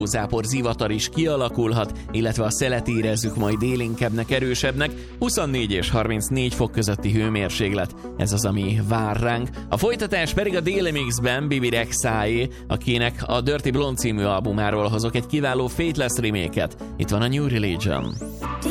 zápor, zivatar is kialakulhat, illetve a szelet érezzük majd élénkebbnek, erősebbnek, 24 és 34 fok közötti hőmérséklet. Ez az, ami vár ránk. A folytatás pedig a Daily Mixben Bibi Rexháé, akinek a Dirty Blonde című albumáról hozok egy kiváló Fateless remake-et. Itt van a New Religion.